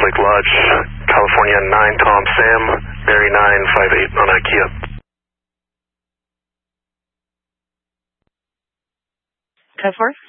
Lake Lodge, California 9 Tom Sam, Mary 958 on IKEA. Code 4.